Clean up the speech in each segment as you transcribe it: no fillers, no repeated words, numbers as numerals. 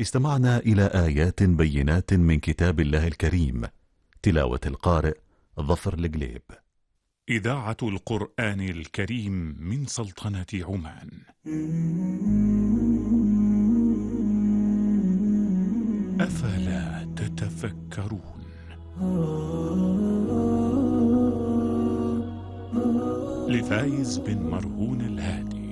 استمعنا إلى آيات بينات من كتاب الله الكريم. تلاوة القارئ ظفر القليب. إذاعة القرآن الكريم من سلطنة عمان. أفلا تتفكرون. لفايز بن مرهون الهادي.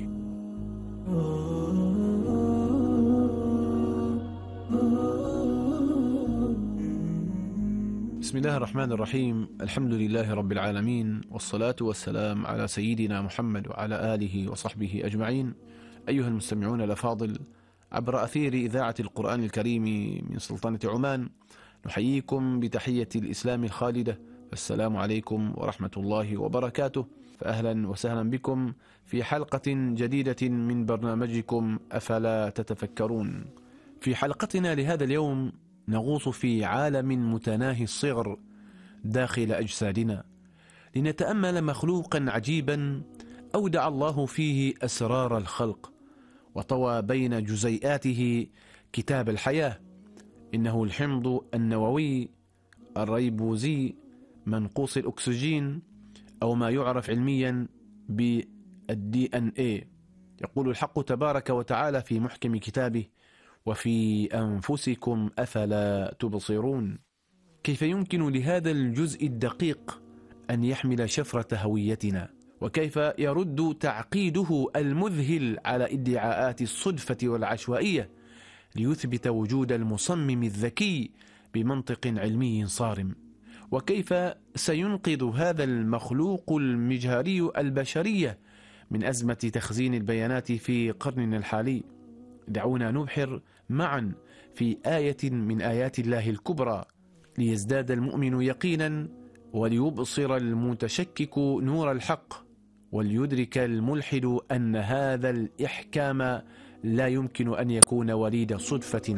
بسم الله الرحمن الرحيم. الحمد لله رب العالمين، والصلاة والسلام على سيدنا محمد وعلى آله وصحبه أجمعين. أيها المستمعون الأفاضل، عبر أثير إذاعة القرآن الكريم من سلطنة عمان نحييكم بتحية الإسلام الخالدة، السلام عليكم ورحمة الله وبركاته. فأهلا وسهلا بكم في حلقة جديدة من برنامجكم أفلا تتفكرون. في حلقتنا لهذا اليوم نغوص في عالم متناهي الصغر داخل أجسادنا، لنتأمل مخلوقا عجيبا أودع الله فيه أسرار الخلق، وطوى بين جزيئاته كتاب الحياة. إنه الحمض النووي الريبوزي منقوص الأكسجين، أو ما يعرف علميا بالDNA. يقول الحق تبارك وتعالى في محكم كتابه: وفي أنفسكم أفلا تبصرون. كيف يمكن لهذا الجزء الدقيق أن يحمل شفرة هويتنا؟ وكيف يرد تعقيده المذهل على ادعاءات الصدفة والعشوائية ليثبت وجود المصمم الذكي بمنطق علمي صارم؟ وكيف سينقذ هذا المخلوق المجهري البشرية من أزمة تخزين البيانات في قرننا الحالي؟ دعونا نبحر معا في آية من آيات الله الكبرى ليزداد المؤمن يقينا، وليبصر المتشكك نور الحق، وليدرك الملحد أن هذا الإحكام لا يمكن أن يكون وليد صدفة